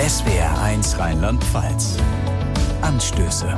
SWR1 Rheinland-Pfalz. Anstöße.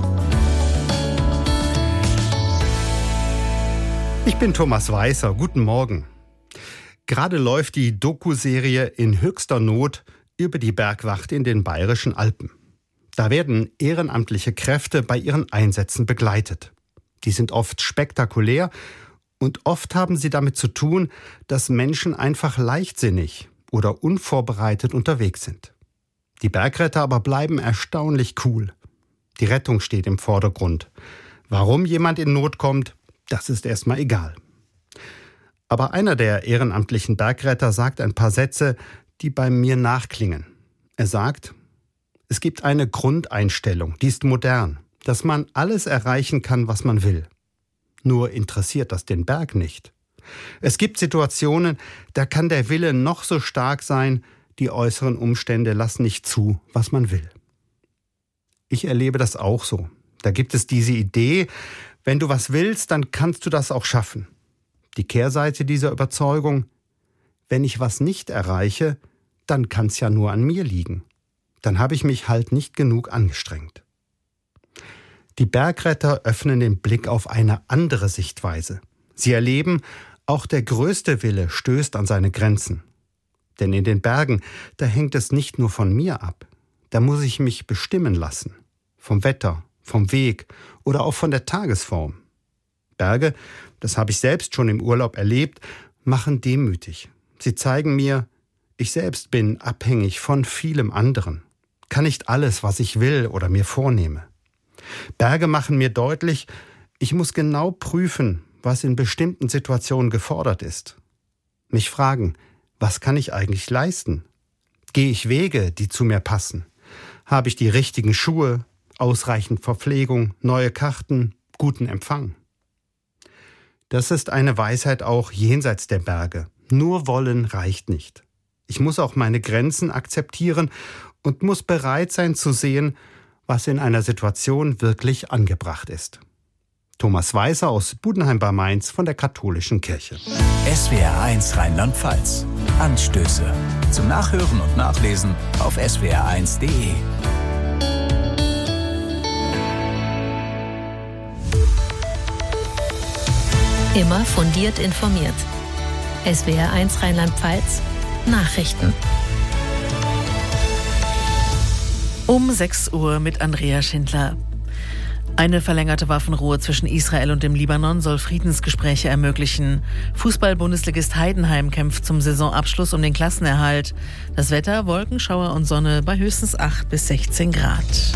Ich bin Thomas Weißer. Guten Morgen. Gerade läuft die Doku-Serie In höchster Not über die Bergwacht in den Bayerischen Alpen. Da werden ehrenamtliche Kräfte bei ihren Einsätzen begleitet. Die sind oft spektakulär und oft haben sie damit zu tun, dass Menschen einfach leichtsinnig oder unvorbereitet unterwegs sind. Die Bergretter aber bleiben erstaunlich cool. Die Rettung steht im Vordergrund. Warum jemand in Not kommt, das ist erstmal egal. Aber einer der ehrenamtlichen Bergretter sagt ein paar Sätze, die bei mir nachklingen. Er sagt, es gibt eine Grundeinstellung, die ist modern, dass man alles erreichen kann, was man will. Nur interessiert das den Berg nicht. Es gibt Situationen, da kann der Wille noch so stark sein, die äußeren Umstände lassen nicht zu, was man will. Ich erlebe das auch so. Da gibt es diese Idee, wenn du was willst, dann kannst du das auch schaffen. Die Kehrseite dieser Überzeugung, wenn ich was nicht erreiche, dann kann es ja nur an mir liegen. Dann habe ich mich halt nicht genug angestrengt. Die Bergretter öffnen den Blick auf eine andere Sichtweise. Sie erleben, auch der größte Wille stößt an seine Grenzen. Denn in den Bergen, da hängt es nicht nur von mir ab. Da muss ich mich bestimmen lassen. Vom Wetter, vom Weg oder auch von der Tagesform. Berge, das habe ich selbst schon im Urlaub erlebt, machen demütig. Sie zeigen mir, ich selbst bin abhängig von vielem anderen. Kann nicht alles, was ich will oder mir vornehme. Berge machen mir deutlich, ich muss genau prüfen, was in bestimmten Situationen gefordert ist. Mich fragen, was kann ich eigentlich leisten? Gehe ich Wege, die zu mir passen? Habe ich die richtigen Schuhe, ausreichend Verpflegung, neue Karten, guten Empfang? Das ist eine Weisheit auch jenseits der Berge. Nur wollen reicht nicht. Ich muss auch meine Grenzen akzeptieren und muss bereit sein zu sehen, was in einer Situation wirklich angebracht ist. Thomas Weißer aus Budenheim bei Mainz von der Katholischen Kirche. SWR1 Rheinland-Pfalz. Anstöße. Zum Nachhören und Nachlesen auf swr1.de. Immer fundiert informiert. SWR1 Rheinland-Pfalz. Nachrichten. Um 6 Uhr mit Andrea Schindler. Eine verlängerte Waffenruhe zwischen Israel und dem Libanon soll Friedensgespräche ermöglichen. Fußball-Bundesligist Heidenheim kämpft zum Saisonabschluss um den Klassenerhalt. Das Wetter, Wolkenschauer und Sonne bei höchstens 8 bis 16 Grad.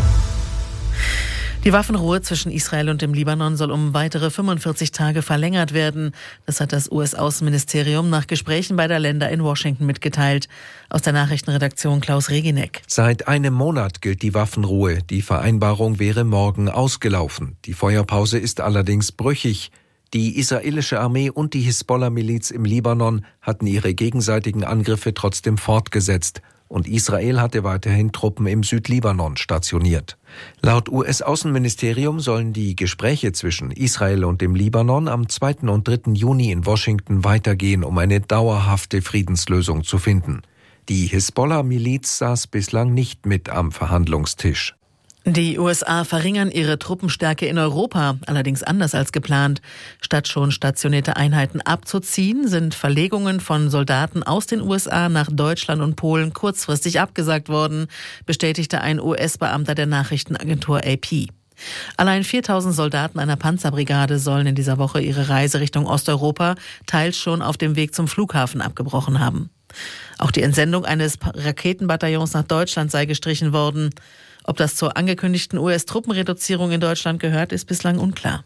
Die Waffenruhe zwischen Israel und dem Libanon soll um weitere 45 Tage verlängert werden. Das hat das US-Außenministerium nach Gesprächen beider Länder in Washington mitgeteilt. Aus der Nachrichtenredaktion Klaus Regineck. Seit einem Monat gilt die Waffenruhe. Die Vereinbarung wäre morgen ausgelaufen. Die Feuerpause ist allerdings brüchig. Die israelische Armee und die Hisbollah-Miliz im Libanon hatten ihre gegenseitigen Angriffe trotzdem fortgesetzt. Und Israel hatte weiterhin Truppen im Südlibanon stationiert. Laut US-Außenministerium sollen die Gespräche zwischen Israel und dem Libanon am 2. und 3. Juni in Washington weitergehen, um eine dauerhafte Friedenslösung zu finden. Die Hisbollah-Miliz saß bislang nicht mit am Verhandlungstisch. Die USA verringern ihre Truppenstärke in Europa, allerdings anders als geplant. Statt schon stationierte Einheiten abzuziehen, sind Verlegungen von Soldaten aus den USA nach Deutschland und Polen kurzfristig abgesagt worden, bestätigte ein US-Beamter der Nachrichtenagentur AP. Allein 4.000 Soldaten einer Panzerbrigade sollen in dieser Woche ihre Reise Richtung Osteuropa teils schon auf dem Weg zum Flughafen abgebrochen haben. Auch die Entsendung eines Raketenbataillons nach Deutschland sei gestrichen worden. Ob das zur angekündigten US-Truppenreduzierung in Deutschland gehört, ist bislang unklar.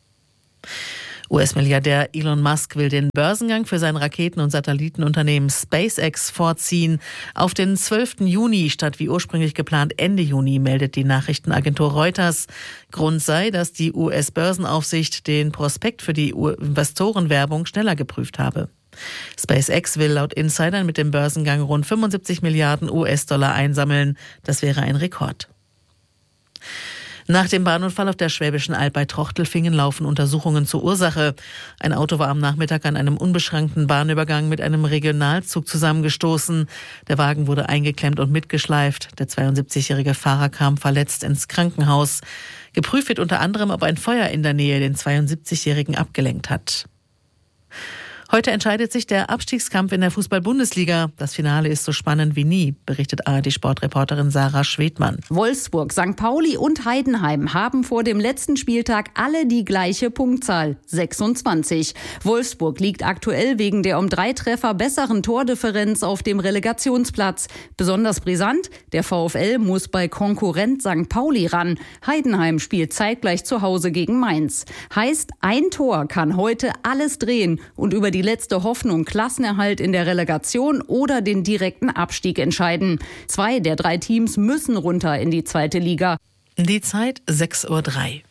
US-Milliardär Elon Musk will den Börsengang für sein Raketen- und Satellitenunternehmen SpaceX vorziehen. Auf den 12. Juni statt wie ursprünglich geplant Ende Juni, meldet die Nachrichtenagentur Reuters. Grund sei, dass die US-Börsenaufsicht den Prospekt für die Investorenwerbung schneller geprüft habe. SpaceX will laut Insidern mit dem Börsengang rund 75 Milliarden US-Dollar einsammeln. Das wäre ein Rekord. Nach dem Bahnunfall auf der Schwäbischen Alb bei Trochtelfingen laufen Untersuchungen zur Ursache. Ein Auto war am Nachmittag an einem unbeschränkten Bahnübergang mit einem Regionalzug zusammengestoßen. Der Wagen wurde eingeklemmt und mitgeschleift. Der 72-jährige Fahrer kam verletzt ins Krankenhaus. Geprüft wird unter anderem, ob ein Feuer in der Nähe den 72-jährigen abgelenkt hat. Heute entscheidet sich der Abstiegskampf in der Fußball-Bundesliga. Das Finale ist so spannend wie nie, berichtet ARD-Sportreporterin Sarah Schwedmann. Wolfsburg, St. Pauli und Heidenheim haben vor dem letzten Spieltag alle die gleiche Punktzahl, 26. Wolfsburg liegt aktuell wegen der um 3 Treffer besseren Tordifferenz auf dem Relegationsplatz. Besonders brisant, der VfL muss bei Konkurrent St. Pauli ran. Heidenheim spielt zeitgleich zu Hause gegen Mainz. Heißt, ein Tor kann heute alles drehen und über die letzte Hoffnung Klassenerhalt in der Relegation oder den direkten Abstieg entscheiden. 2 der 3 Teams müssen runter in die 2. Liga. Die Zeit 6:03 Uhr.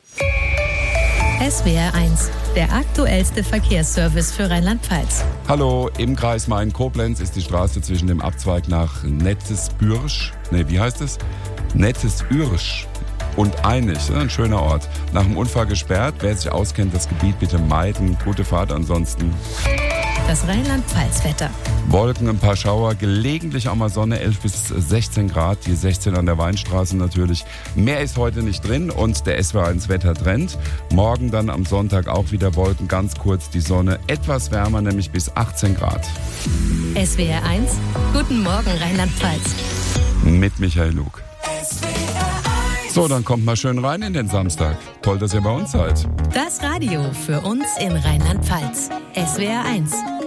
SWR 1, der aktuellste Verkehrsservice für Rheinland-Pfalz. Hallo, im Kreis Main-Koblenz ist die Straße zwischen dem Abzweig nach Nettesbürsch, Nettesürsch und Einig, ein schöner Ort. Nach dem Unfall gesperrt. Wer sich auskennt, das Gebiet bitte meiden. Gute Fahrt ansonsten. Das Rheinland-Pfalz-Wetter. Wolken, ein paar Schauer, gelegentlich auch mal Sonne, 11 bis 16 Grad, die 16 an der Weinstraße natürlich. Mehr ist heute nicht drin und der SWR1-Wettertrend. Morgen dann am Sonntag auch wieder Wolken, ganz kurz die Sonne, etwas wärmer, nämlich bis 18 Grad. SWR 1, guten Morgen Rheinland-Pfalz. Mit Michael Lug. So, dann kommt mal schön rein in den Samstag. Toll, dass ihr bei uns seid. Das Radio für uns in Rheinland-Pfalz. SWR 1.